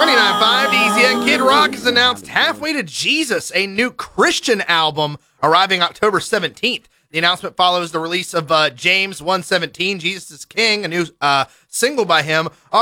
99.5 DZ Kid Rock has announced Halfway to Jesus, a new Christian album arriving October 17th. The announcement follows the release of James 1:17, Jesus is King, a new single by him,